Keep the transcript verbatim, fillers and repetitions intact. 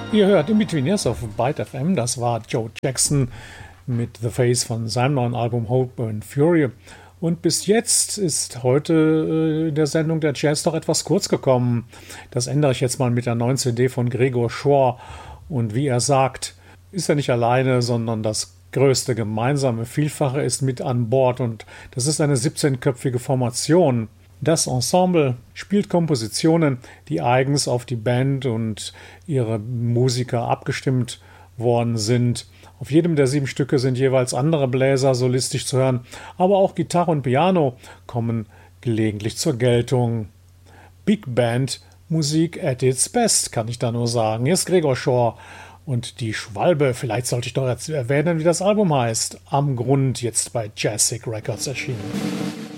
Ihr hört In Between Years auf Byte F M, das war Joe Jackson mit The Face von seinem neuen Album Hope and Fury. Und bis jetzt ist heute äh, in der Sendung der Jazz doch etwas kurz gekommen. Das ändere ich jetzt mal mit der neuen C D von Gregor Shore. Und wie er sagt, ist er nicht alleine, sondern das größte gemeinsame Vielfache ist mit an Bord. Und das ist eine siebzehnköpfige Formation. Das Ensemble spielt Kompositionen, die eigens auf die Band und ihre Musiker abgestimmt worden sind. Auf jedem der sieben Stücke sind jeweils andere Bläser solistisch zu hören, aber auch Gitarre und Piano kommen gelegentlich zur Geltung. Big Band Musik at its best, kann ich da nur sagen. Hier ist Gregor Shore und die Schwalbe, vielleicht sollte ich doch jetzt erwähnen, wie das Album heißt. Am Grund, jetzt bei Jazzic Records erschienen.